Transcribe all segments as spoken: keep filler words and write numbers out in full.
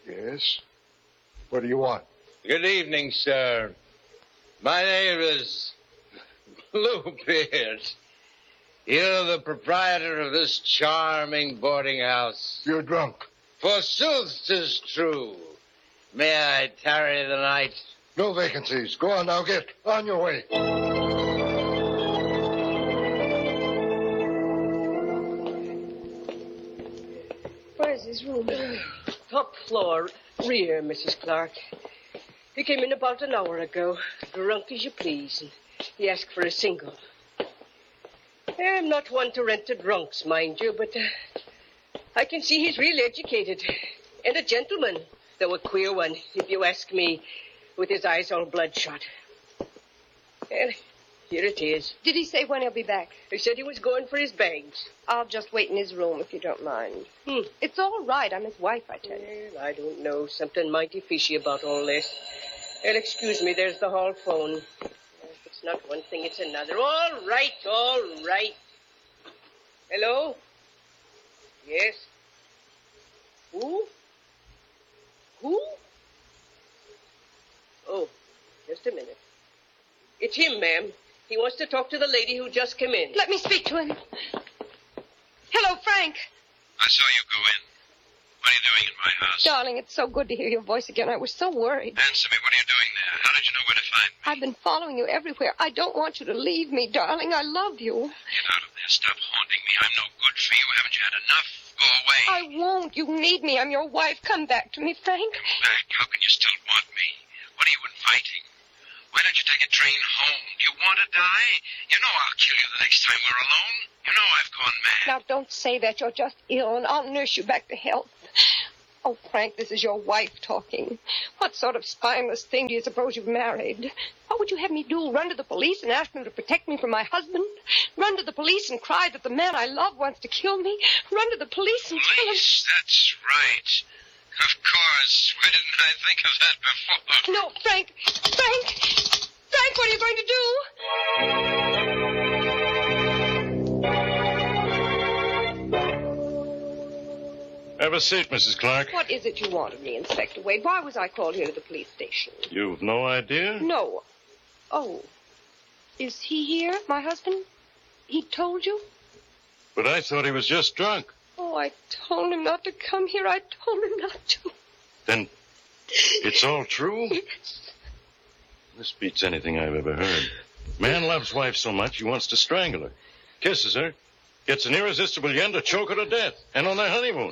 Yes? What do you want? Good evening, sir. My name is Bluebeard. You're the proprietor of this charming boarding house. You're drunk. Forsooth 'tis true. May I tarry the night? No vacancies. Go on now, get on your way. Where's his room? Top floor, rear, Missus Clark. He came in about an hour ago, drunk as you please, and he asked for a single. I'm not one to rent to drunks, mind you, but uh, I can see he's real educated. And a gentleman, though a queer one, if you ask me, with his eyes all bloodshot. Well, here it is. Did he say when he'll be back? He said he was going for his bags. I'll just wait in his room if you don't mind. Hmm. It's all right. I'm his wife, I tell you. Well, I don't know. Something mighty fishy about all this. Well, excuse me, there's the hall phone. If it's not one thing, it's another. All right, all right. Hello? Yes? Who? Who? Oh, just a minute. It's him, ma'am. He wants to talk to the lady who just came in. Let me speak to him. Hello, Frank. I saw you go in. What are you doing in my house? Darling, it's so good to hear your voice again. I was so worried. Answer me. What are you doing there? How did you know where to find me? I've been following you everywhere. I don't want you to leave me, darling. I love you. Get out of there. Stop haunting me. I'm no good for you. Haven't you had enough? Go away. I won't. You need me. I'm your wife. Come back to me, Frank. Back? How can you still want me? What are you inviting? Why don't you take a train home? Do you want to die? You know I'll kill you the next time we're alone. You know I've gone mad. Now, don't say that. You're just ill, and I'll nurse you back to health. Oh, Frank, this is your wife talking. What sort of spineless thing do you suppose you've married? What would you have me do? Run to the police and ask them to protect me from my husband? Run to the police and cry that the man I love wants to kill me? Run to the police and tell them... Police, that's right. Of course. Why didn't I think of that before? No, Frank. Frank! Frank, what are you going to do? Have a seat, Missus Clark. What is it you want of me, Inspector Wade? Why was I called here to the police station? You've no idea? No. Oh. Is he here, my husband? He told you? But I thought he was just drunk. Oh, I told him not to come here. I told him not to. Then it's all true? Yes. This beats anything I've ever heard. Man loves wife so much he wants to strangle her. Kisses her. Gets an irresistible yen to choke her to death. And on their honeymoon.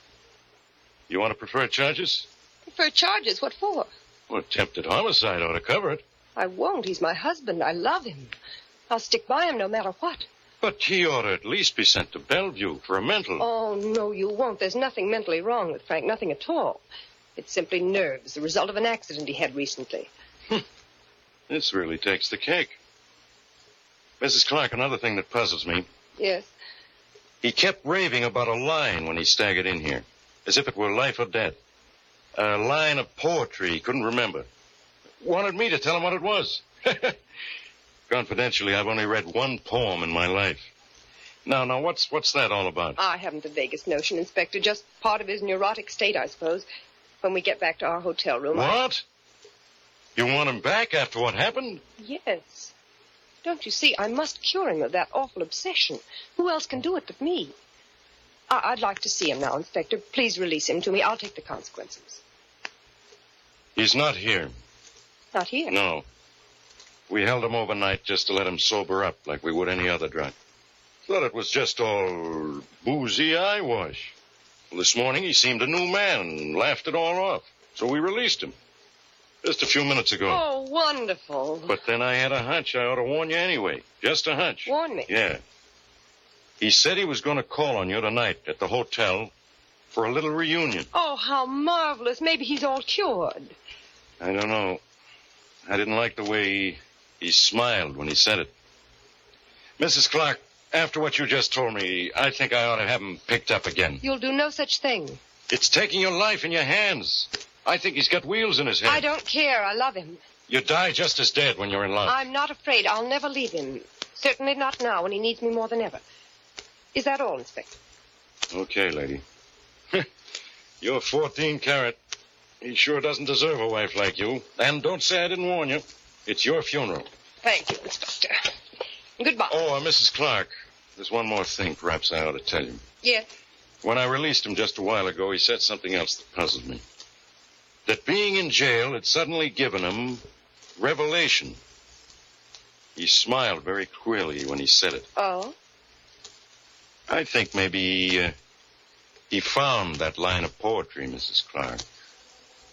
You want to prefer charges? Prefer charges? What for? Well, attempted homicide ought to cover it. I won't. He's my husband. I love him. I'll stick by him no matter what. But he ought to at least be sent to Bellevue for a mental... Oh, no, you won't. There's nothing mentally wrong with Frank. Nothing at all. It's simply nerves, the result of an accident he had recently. This really takes the cake. Missus Clark, another thing that puzzles me. Yes? He kept raving about a line when he staggered in here, as if it were life or death. A line of poetry he couldn't remember. Wanted me to tell him what it was. Confidentially, I've only read one poem in my life. Now, now, what's what's that all about? I haven't the vaguest notion, Inspector. Just part of his neurotic state, I suppose. When we get back to our hotel room... What? I... You want him back after what happened? Yes. Don't you see, I must cure him of that awful obsession. Who else can do it but me? I- I'd like to see him now, Inspector. Please release him to me. I'll take the consequences. He's not here. Not here? No. We held him overnight just to let him sober up like we would any other drunk. Thought it was just all boozy eyewash. Well, this morning he seemed a new man and laughed it all off. So we released him. Just a few minutes ago. Oh, wonderful. But then I had a hunch I ought to warn you anyway. Just a hunch. Warn me? Yeah. He said he was going to call on you tonight at the hotel for a little reunion. Oh, how marvelous. Maybe he's all cured. I don't know. I didn't like the way he, he smiled when he said it. Missus Clark, after what you just told me, I think I ought to have him picked up again. You'll do no such thing. It's taking your life in your hands. I think he's got wheels in his head. I don't care. I love him. You die just as dead when you're in love. I'm not afraid. I'll never leave him. Certainly not now when he needs me more than ever. Is that all, Inspector? Okay, lady. You're fourteen carat. He sure doesn't deserve a wife like you. And don't say I didn't warn you. It's your funeral. Thank you, Miss Doctor. Goodbye. Oh, uh, Missus Clark, there's one more thing perhaps I ought to tell you. Yes? When I released him just a while ago, he said something else that puzzled me. That being in jail had suddenly given him revelation. He smiled very queerly when he said it. Oh? I think maybe uh, he found that line of poetry, Missus Clark.